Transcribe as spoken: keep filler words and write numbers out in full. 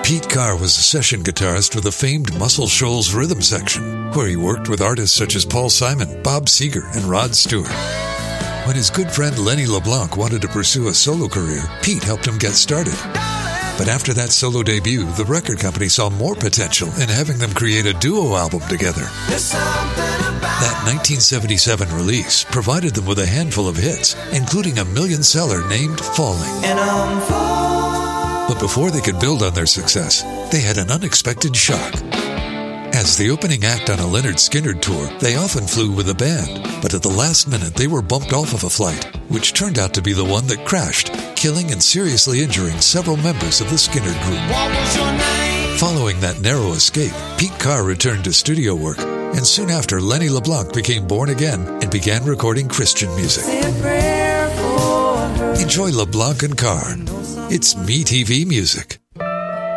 Pete Carr was a session guitarist with the famed Muscle Shoals rhythm section, where he worked with artists such as Paul Simon, Bob Seger, and Rod Stewart. When his good friend Lenny LeBlanc wanted to pursue a solo career, Pete helped him get started. But after that solo debut, the record company saw more potential in having them create a duo album together. That nineteen seventy-seven release provided them with a handful of hits, including a million seller named Falling. But before they could build on their success, they had an unexpected shock. As the opening act on a Lynyrd Skynyrd tour, they often flew with a band, but at the last minute they were bumped off of a flight, which turned out to be the one that crashed, killing and seriously injuring several members of the Skynyrd group. Following that narrow escape, Pete Carr returned to studio work, and soon after Lenny LeBlanc became born again and began recording Christian music. Enjoy LeBlanc and Carr. It's MeTV Music.